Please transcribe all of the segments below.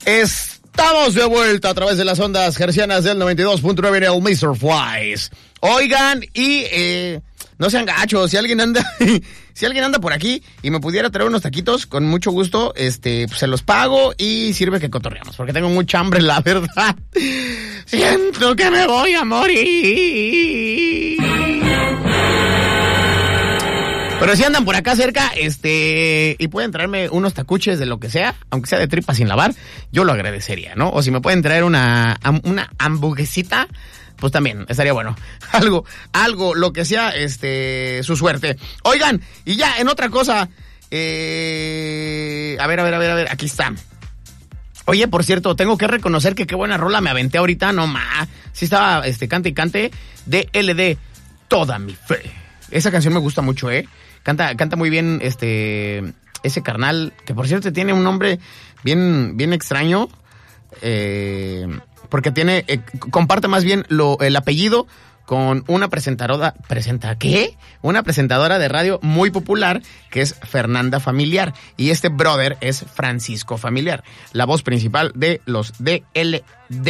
Estamos de vuelta a través de las ondas hercianas del 92.9 en el Mr. Flies. Oigan, y no sean gachos, si alguien anda por aquí y me pudiera traer unos taquitos, con mucho gusto, pues se los pago y sirve que cotorreamos, porque tengo mucha hambre, la verdad. Siento que me voy a morir. Pero si andan por acá cerca, y pueden traerme unos tacuches de lo que sea, aunque sea de tripa sin lavar, yo lo agradecería, ¿no? O si me pueden traer una hamburguesita, pues también estaría bueno. Algo, lo que sea, su suerte. Oigan, y ya, en otra cosa, a ver, aquí está. Oye, por cierto, tengo que reconocer que qué buena rola me aventé ahorita, no más. Sí estaba, cante y cante, de LD, Toda mi fe. Esa canción me gusta mucho, Canta muy bien, ese carnal, que por cierto tiene un nombre bien extraño, porque comparte más bien el apellido con una presentadora de radio muy popular, que es Fernanda Familiar, y este brother es Francisco Familiar, la voz principal de los DLD,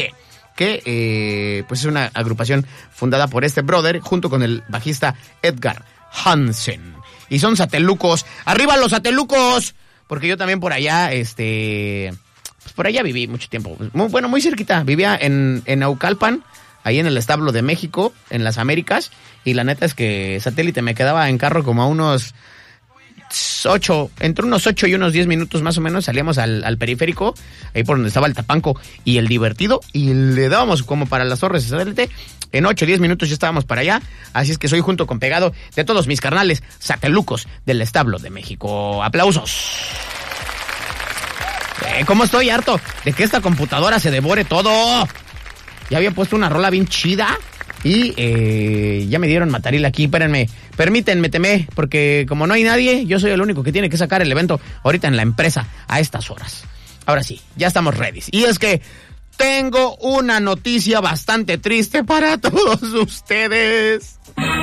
que pues es una agrupación fundada por este brother, junto con el bajista Edgar Hansen. Y son satelucos. ¡Arriba los satelucos! Porque yo también por allá, pues por allá viví mucho tiempo. Muy cerquita. Vivía en Naucalpan, ahí en el establo de México, en las Américas. Y la neta es que Satélite me quedaba en carro como a unos 8, entre unos 8 y unos 10 minutos más o menos. Salíamos al periférico, ahí por donde estaba el Tapanco y el Divertido, y le dábamos como para las torres de Satélite. En 8 o 10 minutos ya estábamos para allá. Así es que soy junto con pegado de todos mis carnales satelucos del establo de México. ¡Aplausos! ¿Cómo estoy harto de que esta computadora se devore todo? Ya había puesto una rola bien chida y ya me dieron mataril aquí. Espérenme, permítanme, porque como no hay nadie, yo soy el único que tiene que sacar el evento ahorita en la empresa a estas horas. Ahora sí, ya estamos ready. Y es que tengo una noticia bastante triste para todos ustedes.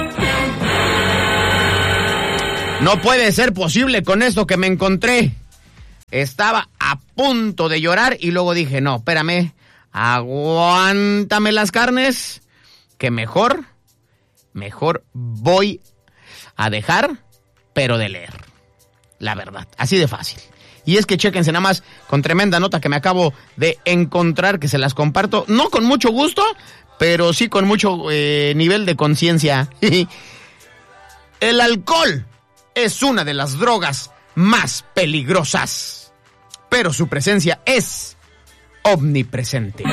No puede ser posible con esto que me encontré. Estaba a punto de llorar y luego dije, no, espérame, aguántame las carnes, que mejor voy a dejar, pero de leer. La verdad, así de fácil. Y es que chéquense nada más con tremenda nota que me acabo de encontrar, que se las comparto, no con mucho gusto, pero sí con mucho nivel de conciencia. El alcohol es una de las drogas más peligrosas, pero su presencia es omnipresente.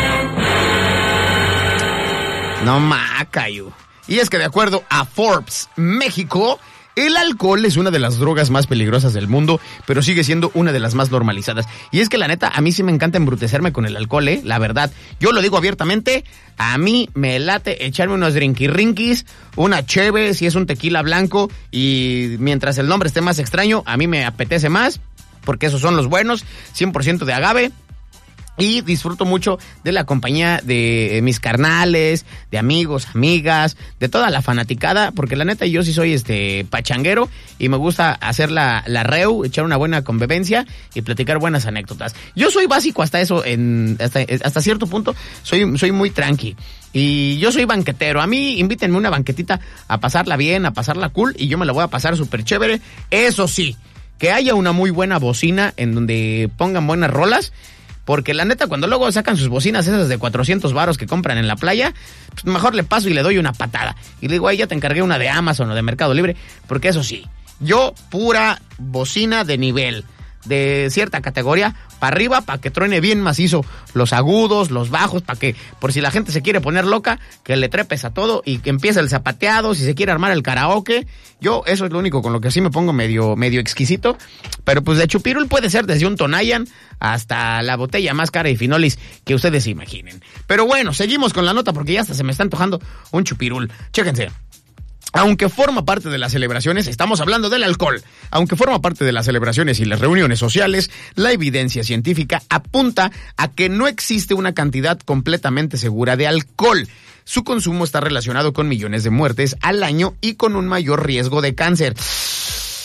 No macayo. Y es que de acuerdo a Forbes México, el alcohol es una de las drogas más peligrosas del mundo, pero sigue siendo una de las más normalizadas. Y es que la neta, a mí sí me encanta embrutecerme con el alcohol, la verdad. Yo lo digo abiertamente, a mí me late echarme unos drinky-rinkis, una cheve, si es un tequila blanco, y mientras el nombre esté más extraño, a mí me apetece más, porque esos son los buenos, 100% de agave. Y disfruto mucho de la compañía de mis carnales, de amigos, amigas, de toda la fanaticada, porque la neta yo sí soy pachanguero y me gusta hacer la reu, echar una buena convivencia y platicar buenas anécdotas. Yo soy básico hasta eso, hasta cierto punto soy muy tranqui. Y yo soy banquetero. A mí invítenme una banquetita a pasarla bien, a pasarla cool, y yo me la voy a pasar súper chévere. Eso sí, que haya una muy buena bocina en donde pongan buenas rolas. Porque la neta, cuando luego sacan sus bocinas esas de 400 varos que compran en la playa, pues mejor le paso y le doy una patada. Y le digo, ahí ya te encargué una de Amazon o de Mercado Libre. Porque eso sí, yo pura bocina de nivel, de cierta categoría, para arriba, para que truene bien macizo los agudos, los bajos, para que, por si la gente se quiere poner loca, que le trepes a todo y que empiece el zapateado, si se quiere armar el karaoke. Yo, eso es lo único con lo que sí me pongo medio exquisito. Pero pues de chupirul puede ser desde un Tonayan hasta la botella más cara y finolis que ustedes se imaginen. Pero bueno, seguimos con la nota porque ya hasta se me está antojando un chupirul. Chéquense. Aunque forma parte de las celebraciones, estamos hablando del alcohol, aunque forma parte de las celebraciones y las reuniones sociales, la evidencia científica apunta a que no existe una cantidad completamente segura de alcohol. Su consumo está relacionado con millones de muertes al año y con un mayor riesgo de cáncer.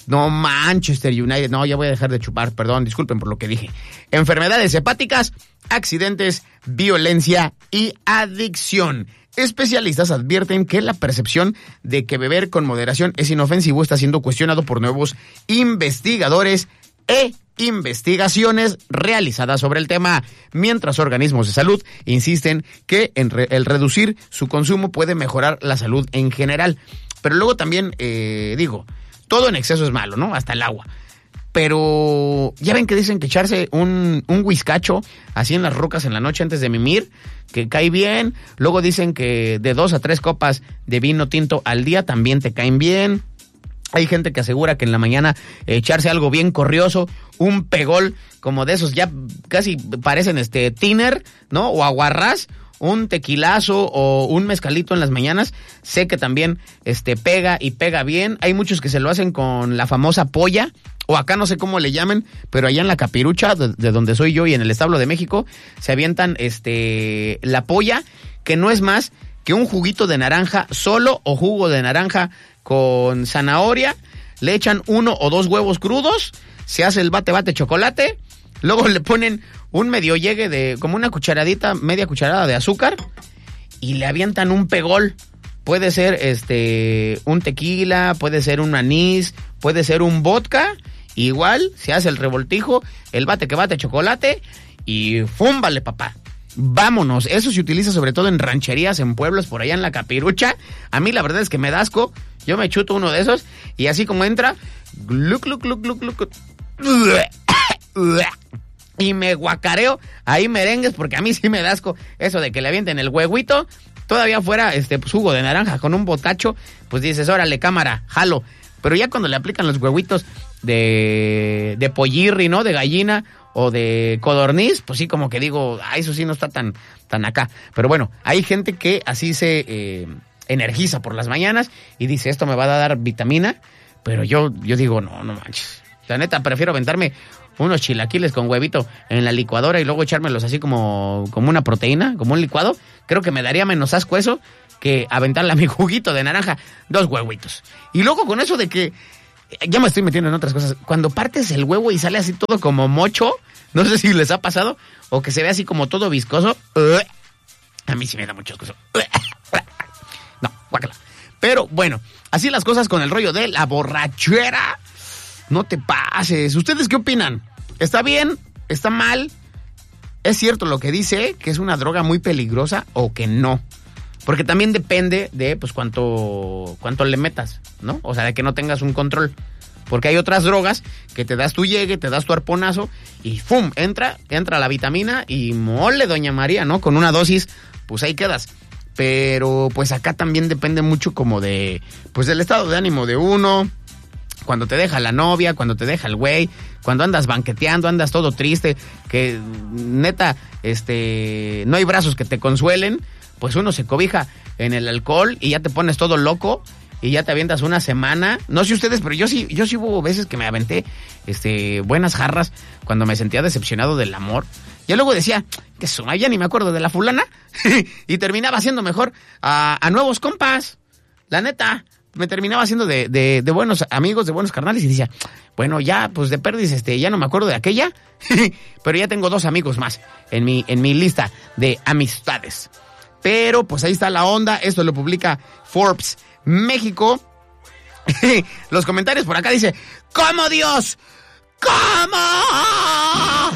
No, Manchester United. No, ya voy a dejar de chupar. Perdón, disculpen por lo que dije. Enfermedades hepáticas, accidentes, violencia y adicción. Especialistas advierten que la percepción de que beber con moderación es inofensivo está siendo cuestionado por nuevos investigadores e investigaciones realizadas sobre el tema, mientras organismos de salud insisten que el reducir su consumo puede mejorar la salud en general. Pero luego también, todo en exceso es malo, ¿no? Hasta el agua. Pero ya ven que dicen que echarse un whiskacho así en las rocas en la noche antes de mimir, que cae bien. Luego dicen que de 2 a 3 copas de vino tinto al día también te caen bien. Hay gente que asegura que en la mañana echarse algo bien corrioso, un pegol como de esos ya casi parecen tiner, ¿no? O aguarrás, un tequilazo o un mezcalito en las mañanas, sé que también pega y pega bien. Hay muchos que se lo hacen con la famosa polla, o acá no sé cómo le llamen, pero allá en la Capirucha, de donde soy yo y en el establo de México, se avientan la polla, que no es más que un juguito de naranja solo o jugo de naranja con zanahoria, le echan 1 o 2 huevos crudos, se hace el bate chocolate, luego le ponen un medio llegue de como una cucharadita, media cucharada de azúcar y le avientan un pegol. Puede ser un tequila, puede ser un anís, puede ser un vodka. Igual se hace el revoltijo, el bate chocolate y fúmbale, papá. Vámonos. Eso se utiliza sobre todo en rancherías, en pueblos, por allá en la Capirucha. A mí la verdad es que me da asco. Yo me chuto uno de esos y así como entra, gluc, gluc, gluc, gluc, gluc, y me guacareo ahí merengues, porque a mí sí me da asco eso de que le avienten el huevito, todavía fuera jugo de naranja con un botacho, pues dices, órale, cámara, jalo. Pero ya cuando le aplican los huevitos de pollirri, ¿no? De gallina o de codorniz, pues sí, como que digo, eso sí no está tan acá. Pero bueno, hay gente que así se energiza por las mañanas y dice, esto me va a dar vitamina, pero yo digo, no manches. La neta, prefiero aventarme unos chilaquiles con huevito en la licuadora y luego echármelos así como una proteína, como un licuado. Creo que me daría menos asco eso que aventarle a mi juguito de naranja 2 huevitos. Y luego con eso de que, ya me estoy metiendo en otras cosas, cuando partes el huevo y sale así todo como mocho, no sé si les ha pasado, o que se ve así como todo viscoso, a mí sí me da mucho asco. No, guácala. Pero bueno, así las cosas con el rollo de la borrachera. No te pases. ¿Ustedes qué opinan? ¿Está bien? ¿Está mal? ¿Es cierto lo que dice, que es una droga muy peligrosa o que no? Porque también depende de pues cuánto le metas, ¿no? O sea, de que no tengas un control. Porque hay otras drogas que te das tu llegue, te das tu arponazo y ¡fum! Entra la vitamina y mole, doña María, ¿no? Con una dosis, pues ahí quedas. Pero pues acá también depende mucho como de, pues del estado de ánimo de uno, cuando te deja la novia, cuando te deja el güey, cuando andas banqueteando, andas todo triste, que neta, no hay brazos que te consuelen, pues uno se cobija en el alcohol y ya te pones todo loco y ya te avientas una semana. No sé ustedes, pero yo sí hubo veces que me aventé buenas jarras cuando me sentía decepcionado del amor. Ya luego decía, que ya ni me acuerdo de la fulana, y terminaba siendo mejor a nuevos compas, la neta. Me terminaba haciendo de buenos amigos, de buenos carnales, y decía, bueno, ya, pues de perdis, ya no me acuerdo de aquella, pero ya tengo 2 amigos más en mi lista de amistades. Pero, pues ahí está la onda, esto lo publica Forbes México. Los comentarios por acá dice, ¿cómo, Dios? ¿Cómo?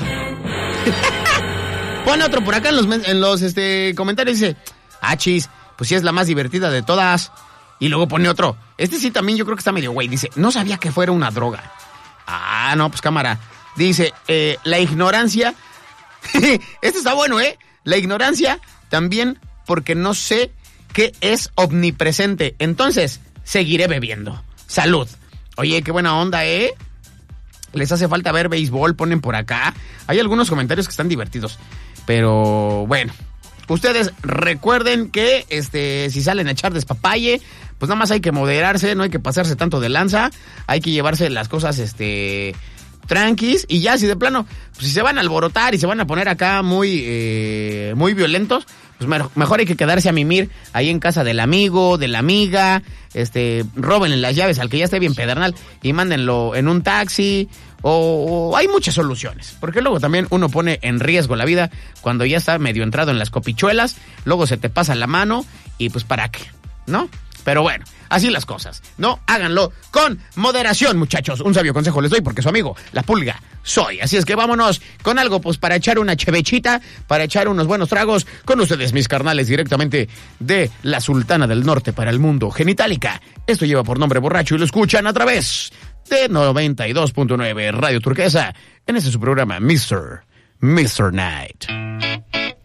Pone otro por acá en los comentarios, dice, chis, pues sí es la más divertida de todas. Y luego pone otro. Sí también yo creo que está medio güey. Dice, no sabía que fuera una droga. No, pues cámara. Dice, la ignorancia. Está bueno, La ignorancia también porque no sé qué es omnipresente. Entonces, seguiré bebiendo. Salud. Oye, qué buena onda, Les hace falta ver béisbol, ponen por acá. Hay algunos comentarios que están divertidos. Pero bueno. Ustedes recuerden que si salen a echar despapalle, pues nada más hay que moderarse, no hay que pasarse tanto de lanza, hay que llevarse las cosas tranquis, y ya si de plano, pues si se van a alborotar y se van a poner acá muy violentos, pues mejor hay que quedarse a mimir ahí en casa del amigo, de la amiga, róbenle las llaves al que ya esté bien pedernal y mándenlo en un taxi, o hay muchas soluciones, porque luego también uno pone en riesgo la vida cuando ya está medio entrado en las copichuelas, luego se te pasa la mano y pues ¿para qué? ¿No? Pero bueno, así las cosas, ¿no? Háganlo con moderación, muchachos. Un sabio consejo les doy porque su amigo, la Pulga, soy. Así es que vámonos con algo, pues, para echar una chevechita, para echar unos buenos tragos con ustedes, mis carnales, directamente de la Sultana del Norte para el mundo, Genitalica. Esto lleva por nombre Borracho y lo escuchan a través de 92.9 Radio Turquesa en este su programa, Mr. Night.